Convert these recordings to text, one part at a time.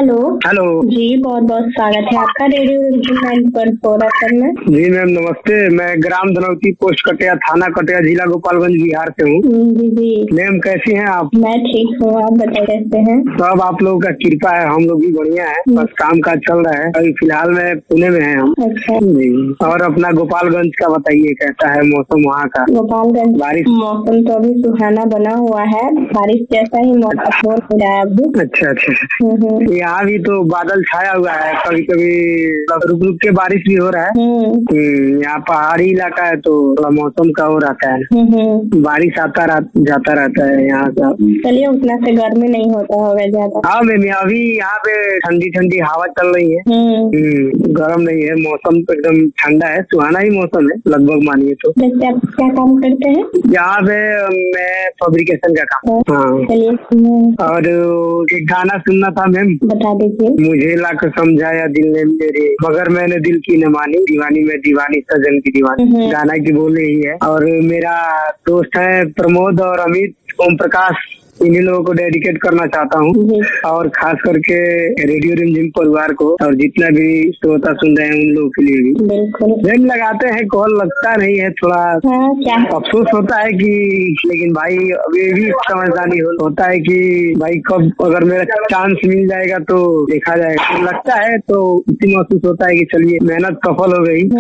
Hello. Hello जी बहुत बहुत स्वागत है आपका रेडियो 90.4 FM में। जी मैम नमस्ते। मैं ग्राम धनौती, पोस्ट कटिया, थाना कटिया, जिला गोपालगंज, बिहार से हूँ। जी जी मैम कैसी हैं आप? मैं ठीक हूँ, आप बताइए कैसे हैं? सब आप लोगों का कृपा है, हम लोग भी बढ़िया है। बस काम काज चल रहा है। अभी फिलहाल में पुणे में है हम। अच्छा जी। और अपना गोपालगंज का बताइए, कैसा है मौसम वहाँ का? गोपालगंज बारिश? मौसम तो अभी सुहाना बना हुआ है, बारिश जैसा ही मौसम हो रहा है अभी। अच्छा अच्छा। यहाँ भी तो बादल छाया हुआ है, कभी कभी रुक रुक के बारिश भी हो रहा है। यहाँ पहाड़ी इलाका है तो थोड़ा मौसम का हो रहता है, बारिश जाता रहता है यहाँ का। चलिए उतना से गर्मी नहीं होता होगा ज्यादा। हाँ मैम, अभी यहाँ पे ठंडी ठंडी हवा चल रही है। गर्म नहीं है, मौसम तो एकदम ठंडा है, सुहाना ही मौसम है लगभग मानिए तो। वैसे आप क्या काम करते हैं? यहाँ पे मैं फैब्रिकेशन का काम। हाँ। चलिए और एक गाना सुनना था मैम। बता दीजिए। मुझे लाख समझाया दिल ने मेरे, मगर मैंने दिल की न मानी, दीवानी में दीवानी सजन की दीवानी। गाना की बोल यही है। और मेरा दोस्त है प्रमोद और अमित, ओम प्रकाश, इन्हीं लोगों को डेडिकेट करना चाहता हूँ। और खास करके रेडियो रिमझिम परिवार को, और जितना भी श्रोता सुन रहे हैं उन लोगों के लिए भी। बिल्कुल मैम लगाते हैं, कॉल लगता नहीं है, थोड़ा क्या अफसोस होता है कि, लेकिन भाई अभी भी समझदारी होता है कि भाई कब अगर मेरा चांस मिल जाएगा तो देखा जाएगा। लगता है तो इसी महसूस होता है कि चलिए मेहनत सफल हो गई।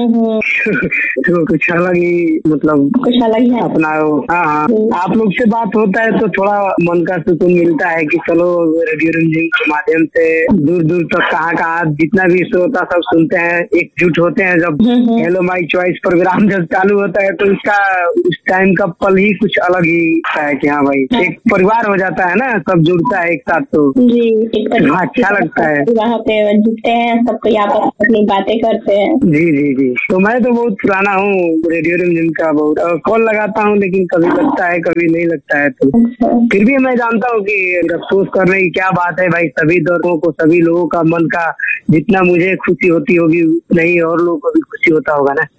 तो कुछ अलग ही, मतलब कुछ अलग ही अपना। हाँ, आप लोग से बात होता है तो थोड़ा मन का सुकून मिलता है कि चलो रेडियो रिमझिम के माध्यम से दूर दूर तक कहाँ जितना भी श्रोता सब सुनते हैं, एकजुट होते हैं। जब हेलो माई चॉइस प्रोग्राम जब चालू होता है तो उसका उस टाइम का पल ही कुछ अलग ही है कि हाँ भाई एक परिवार हो जाता है ना, सब जुड़ता है एक साथ तो जी अच्छा लगता है। वहाँ पे जुटते हैं, सबको आपस में अपनी बातें करते हैं। जी जी जी। तो मैं तो बहुत पुराना हूँ रेडियो रिमझिम का, बहुत कॉल लगाता हूँ, लेकिन कभी लगता है कभी नहीं लगता है। तो फिर भी मैं जानता हूँ कि अफसोस करने की क्या बात है भाई। सभी दर्शकों को, सभी लोगों का मन का जितना मुझे खुशी होती होगी नहीं और लोगों को भी खुशी होता होगा ना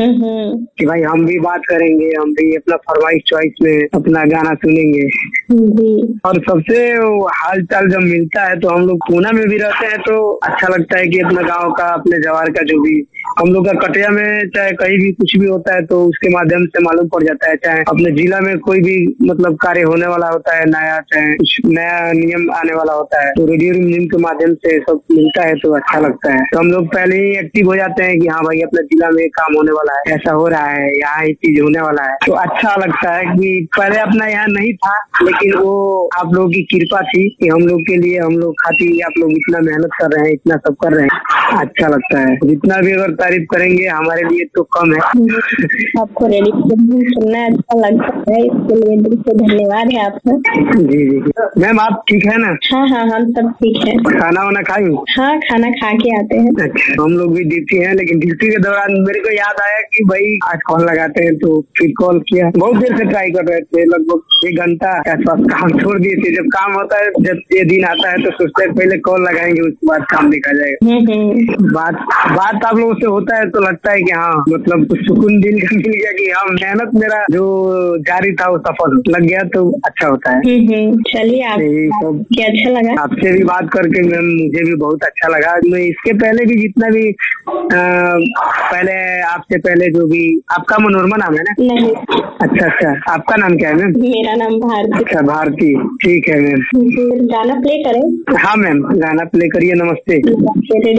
कि भाई हम भी बात करेंगे, हम भी अपना फरमाइश चॉइस में अपना गाना सुनेंगे। और सबसे हाल चाल जब मिलता है तो हम लोग पूना में भी रहते हैं तो अच्छा लगता है कि अपना गांव का, अपने जवार का जो भी हम लोग का कटिया में चाहे कहीं भी कुछ भी होता है तो उसके माध्यम से मालूम पड़ जाता है। चाहे अपने जिला में कोई भी मतलब कार्य होने वाला होता है नया, चाहे कुछ नया नियम आने वाला होता है तो रेडियो रिमझिम के माध्यम से सब मिलता है तो अच्छा लगता है। तो हम लोग पहले ही एक्टिव हो जाते हैं कि हाँ भाई अपने जिला में काम होने वाला है, ऐसा हो रहा है, यहाँ ये चीज होने वाला है। तो अच्छा लगता है कि पहले अपना यहाँ नहीं था, लेकिन वो आप लोगों की कृपा थी कि हम लोग के लिए, हम लोग खातिर आप लोग इतना मेहनत कर रहे हैं, इतना सब कर रहे हैं। अच्छा लगता है, जितना भी अगर तारीफ करेंगे हमारे लिए तो कम है। आपको रेडियो सुनना अच्छा लगता है, इसके लिए दिल से धन्यवाद है आपका। जी जी जी। मैम आप ठीक है ना? हाँ हाँ हम सब ठीक है। खाना वाना खाई? हाँ खाना खा के आते हैं। अच्छा, हम लोग भी ड्यूटी है, लेकिन ड्यूटी के दौरान मेरे को याद आया कि भाई आज कॉल लगाते हैं तो फिर कॉल किया। बहुत देर से ट्राई कर रहे थे, लगभग 1 घंटा के आसपास काम छोड़ दिए थे। जब काम होता है, जब ये दिन आता है तो सोचते हैं पहले कॉल लगाएंगे उसके बाद काम देखा जाएगा। बात आप लोगों से होता है तो लगता है कि हाँ मतलब कुछ सुकून दिल का मिल गया कि हाँ मेहनत मेरा जो जारी था वो सफल लग गया तो अच्छा होता है। चलिए आप क्या अच्छा लगा आपसे भी बात करके मैम, मुझे भी बहुत अच्छा लगा। मैं इसके पहले भी जितना भी पहले आपसे पहले जो भी, आपका मनोरमा नाम है ना? नहीं। अच्छा अच्छा, आपका नाम क्या है मैम? मेरा नाम भारती। अच्छा भारती, ठीक है मैम। गाना प्ले करें? हाँ मैम गाना प्ले करिए। नमस्ते।